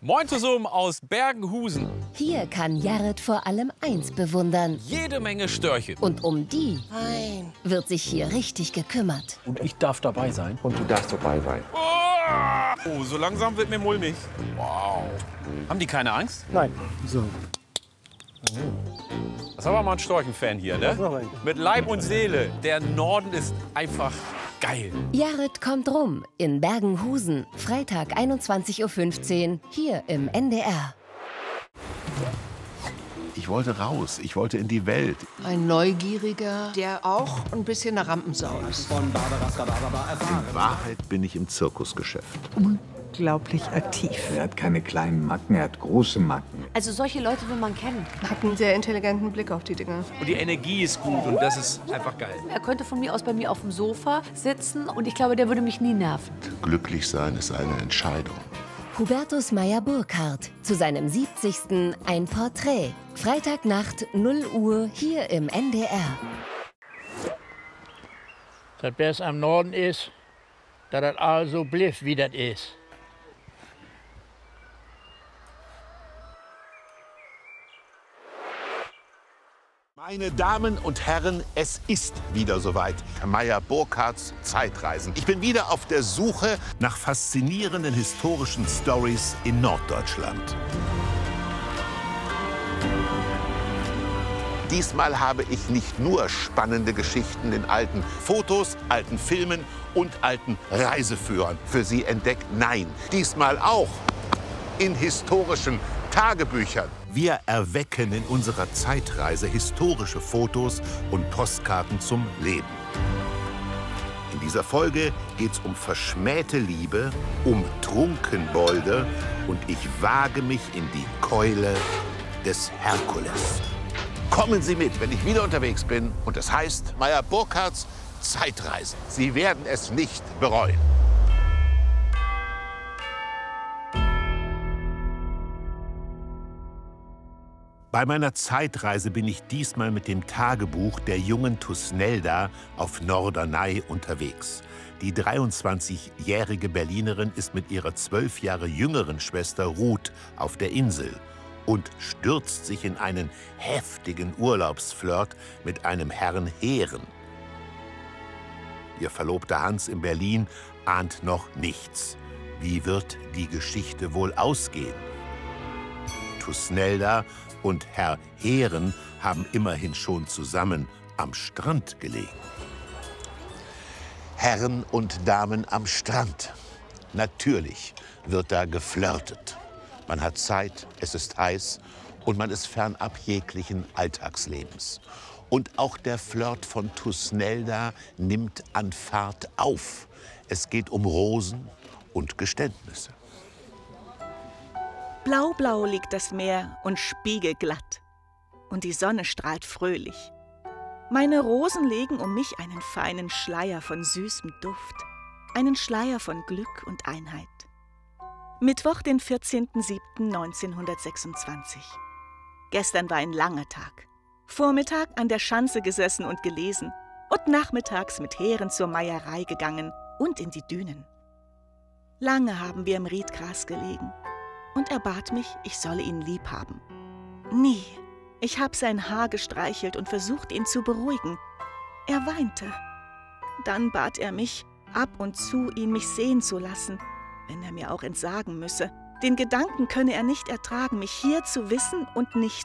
Moin zusammen aus Bergenhusen. Hier kann Jared vor allem eins bewundern. Jede Menge Störche. Und um die wird sich hier richtig gekümmert. Und ich darf dabei sein. Und du darfst dabei sein. Oh, so langsam wird mir mulmig. Wow. Haben die keine Angst? Nein. So. Das ist aber mal ein Storchenfan hier, ne? Mit Leib und Seele. Der Norden ist einfach geil. Jared kommt rum in Bergenhusen. Freitag 21:15 Uhr hier im NDR. Ich wollte raus, ich wollte in die Welt. Ein Neugieriger, der auch ein bisschen eine Rampensau ist. In Wahrheit bin ich im Zirkusgeschäft. Unglaublich aktiv. Er hat keine kleinen Macken, er hat große Macken. Also solche Leute will man kennen. Hat einen sehr intelligenten Blick auf die Dinge. Und die Energie ist gut und das ist einfach geil. Er könnte von mir aus bei mir auf dem Sofa sitzen und ich glaube, der würde mich nie nerven. Glücklich sein ist eine Entscheidung. Hubertus Meyer-Burkhardt zu seinem 70. ein Porträt. Freitagnacht 0 Uhr hier im NDR. Das Beste am Norden ist, dass das also bliff, wie das ist. Meine Damen und Herren, es ist wieder soweit. Meyer-Burkhardts Zeitreisen. Ich bin wieder auf der Suche nach faszinierenden historischen Stories in Norddeutschland. Diesmal habe ich nicht nur spannende Geschichten in alten Fotos, alten Filmen und alten Reiseführern für Sie entdeckt. Nein, diesmal auch in historischen Tagebüchern. Wir erwecken in unserer Zeitreise historische Fotos und Postkarten zum Leben. In dieser Folge geht es um verschmähte Liebe, um Trunkenbolde und ich wage mich in die Keule des Herkules. Kommen Sie mit, wenn ich wieder unterwegs bin und es heißt Meyer-Burkhardts Zeitreisen. Sie werden es nicht bereuen. Bei meiner Zeitreise bin ich diesmal mit dem Tagebuch der jungen Thusnelda auf Norderney unterwegs. Die 23-jährige Berlinerin ist mit ihrer 12 Jahre jüngeren Schwester Ruth auf der Insel und stürzt sich in einen heftigen Urlaubsflirt mit einem Herrn Heeren. Ihr Verlobter Hans in Berlin ahnt noch nichts. Wie wird die Geschichte wohl ausgehen? Thusnelda und Herr Heeren haben immerhin schon zusammen am Strand gelegen. Herren und Damen am Strand. Natürlich wird da geflirtet. Man hat Zeit, es ist heiß und man ist fernab jeglichen Alltagslebens. Und auch der Flirt von Thusnelda nimmt an Fahrt auf. Es geht um Rosen und Geständnisse. Blau-blau liegt das Meer und spiegelglatt. Und die Sonne strahlt fröhlich. Meine Rosen legen um mich einen feinen Schleier von süßem Duft. Einen Schleier von Glück und Einheit. Mittwoch, den 14.07.1926. Gestern war ein langer Tag. Vormittag an der Schanze gesessen und gelesen. Und nachmittags mit Heeren zur Meierei gegangen und in die Dünen. Lange haben wir im Riedgras gelegen. Und er bat mich, ich solle ihn lieb haben. Nie. Ich habe sein Haar gestreichelt und versucht, ihn zu beruhigen. Er weinte. Dann bat er mich, ab und zu ihn mich sehen zu lassen, wenn er mir auch entsagen müsse. Den Gedanken könne er nicht ertragen, mich hier zu wissen und nicht